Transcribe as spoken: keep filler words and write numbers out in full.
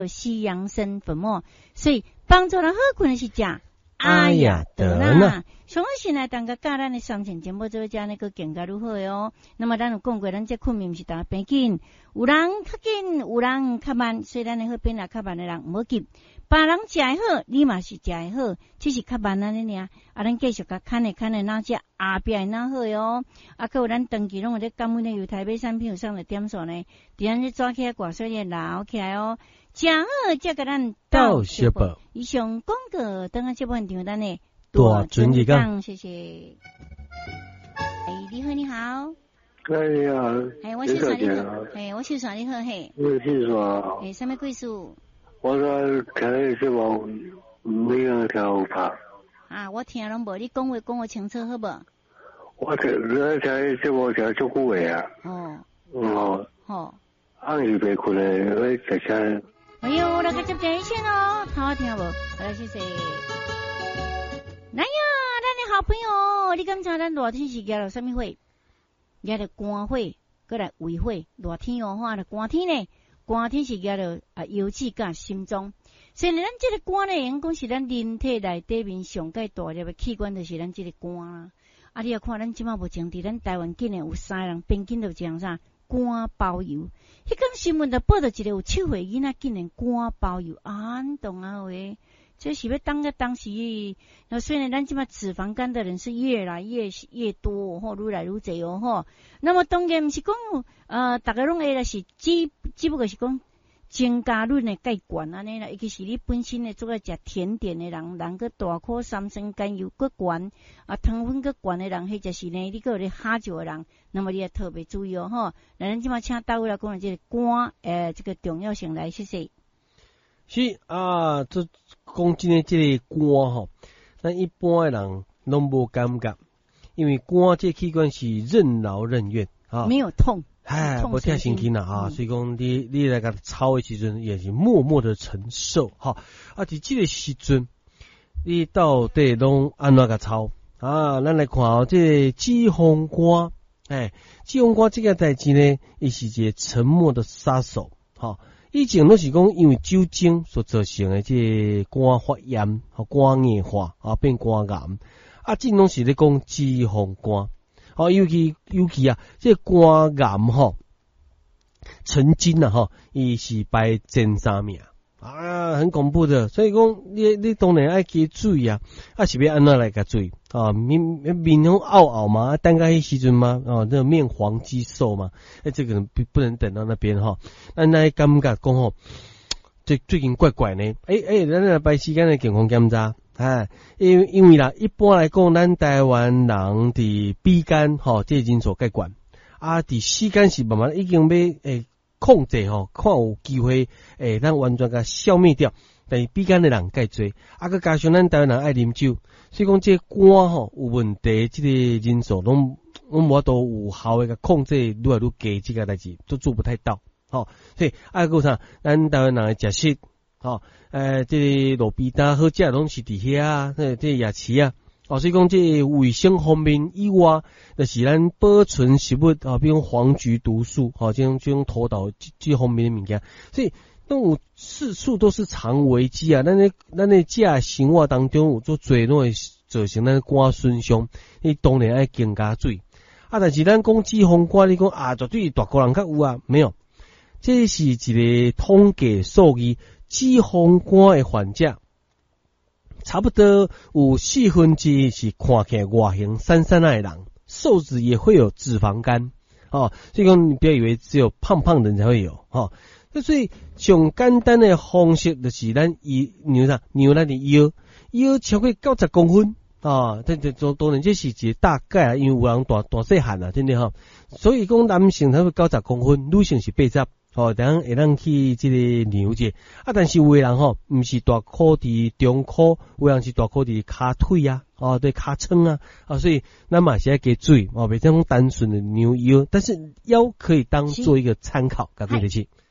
西洋参粉末，所以帮助人好困的是食阿雅德纳。上好先来当个教咱的三千节目做食那个更加如何哦。那么咱有讲过，咱这困眠是大病紧，有人较紧，有人较慢，所以咱的好变啊较慢的人唔好急。别人食的好，你嘛是食的好，只是较慢安尼尔。啊，咱继续甲看的看的哪只后壁哪好哟。啊，还有咱长期拢有咧感恩的有台北产品有上的点数呢，伫咱咧抓起来挂水咧捞起来哦。食好才甲咱到小宝。 以上广告等下节目现场咱的大尊一讲， 谢谢。哎，你好，你好。 哎呀， 哎，我是说你好，哎，我是说你好，嘿。 我是说， 哎，什么故事？ 我说开什么没有条怕。 啊，我听拢无，你讲话讲我清楚好无？ 我听我听什么听足久的啊。哦。哦。 好。 暗时别困的，我直接。 哎呦，我来个接电线哦，好好听无？好来谢谢。来呀，咱的好朋友，你敢知咱热天是举了什么会？举了寒会，过来胃会，热天哦，哈，寒天呢？寒天是举了啊腰子甲心脏。所以咱这个肝呢，因讲是咱人体内底面上界大粒的器官，就是咱这个肝啦。啊，你要看咱即马目前伫咱台湾竟然有三个人平均都讲啥？肝包油，迄讲新闻就报道一个有七岁囡仔竟然肝包油，安懂啊喂？这是要当个当时，那虽然咱即马脂肪肝的人是越来越越多吼，愈来愈侪哦吼。那么当然毋是讲呃，大家拢会来是只只不过是讲增加率的介悬安尼啦，尤其是你本身的做个食甜点的人，人个大颗三酸甘油个悬，啊糖分个悬的人，迄就是呢，你个有咧哈酒的人，那么你要特别注意哦吼。那咱即马请大卫来讲这个肝诶，这个重要性来，谢谢。 是啊，这讲真诶，这个肝吼，咱一般的人拢无感觉，因为肝这器官是任劳任怨啊， 没有痛。 哎，无听神经啦哈，所以讲你你来甲操的时阵也是默默的承受哈。啊，伫这个时阵，你到底拢安怎甲操啊？咱来看哦，这个脂肪肝，哎，脂肪肝这个代志呢，伊是一个沉默的杀手哈。以前都是讲因为酒精所造成的这肝发炎、和肝硬化啊，变肝癌啊，这拢是咧讲脂肪肝。哦，尤其尤其啊，这肝癌吼，曾经啊吼，伊是排前三名啊，很恐怖的。所以讲，你你当然爱加注意啊，啊是要安怎来加注意啊？面面红凹凹嘛，等到迄时阵嘛，哦，那个面黄肌瘦嘛，哎，这个不不能等到那边哈。咱来感觉讲吼，这最近怪怪呢，哎哎，咱来排时间的健康检查。哎，因为因为啦，一般来讲，咱台湾人伫鼻肝吼，这人所介管啊，伫时间是慢慢已经要诶控制吼，看有机会诶，咱完全甲消灭掉。但是鼻肝的人介多，啊，佮加上咱台湾人爱啉酒，所以讲这肝吼有问题，这个人数拢拢无都有效诶，甲控制愈来愈低，这个代志都做不太到。吼，所以啊个啥，咱台湾人诶食食。哦，诶，这个路边摊好食拢是伫遐啊，这这夜市啊，哦，所以讲这卫生方面以外，就是咱保存食物啊，比如黄菊毒素，哦，这种这种头岛这这方面的物件，所以动物四处都是常危机啊。咱咧咱咧食生活当中有做侪拢会造成咱肝损伤，你当然爱更加注意。啊，但是咱讲脂肪肝，你讲啊，绝对大个人较有啊，没有，这是一个统计数据。脂肪肝的患者，差不多有四分之一是看起来外形瘦瘦的人，瘦子也会有脂肪肝哦。所以讲，你不要以为只有胖胖的人才会有哦。所以上简单的方式就是咱以牛啥牛咱的腰腰超过九十公分啊，这这当然这是一个大概啊，因为有人大大细汉啊，真的哈。所以讲男性才会九十公分，女性是八十。哦，等会咱去这个牛者啊，但是有的人吼，毋是大箍伫中箍，有的人是大箍伫骹腿啊，哦，对骹撑啊，啊，所以咱嘛是要加注意哦，别这种单纯的牛腰，但是腰可以当做一个参考，搞对得起。